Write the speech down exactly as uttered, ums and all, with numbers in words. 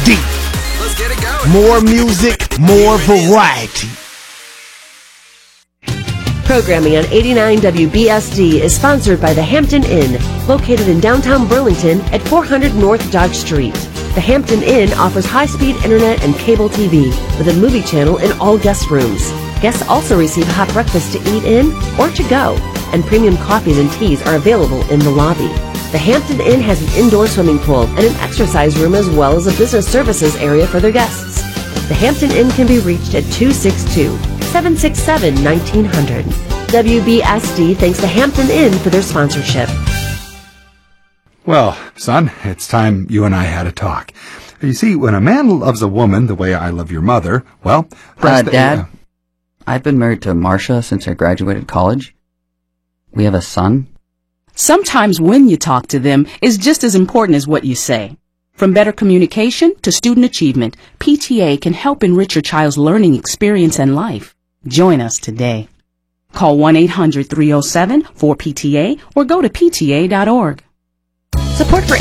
D. Let's get it going. More music, more variety. Programming on eighty-nine W B S D is sponsored by the Hampton Inn, located in downtown Burlington at four hundred North Dodge Street. The Hampton Inn offers high-speed internet and cable T V with a movie channel in all guest rooms. Guests also receive hot breakfast to eat in or to go, and premium coffees and teas are available in the lobby. The Hampton Inn has an indoor swimming pool and an exercise room as well as a business services area for their guests. The Hampton Inn can be reached at two six two, seven six seven, nineteen hundred. W B S D thanks the Hampton Inn for their sponsorship. Well, son, it's time you and I had a talk. You see, when a man loves a woman the way I love your mother, well... Uh, the, Dad, uh, I've been married to Marcia since I graduated college. We have a son. Sometimes when you talk to them is just as important as what you say. From better communication to student achievement, P T A can help enrich your child's learning experience and life. Join us today. Call one eight hundred, three oh seven, four P T A or go to P T A dot org. Support for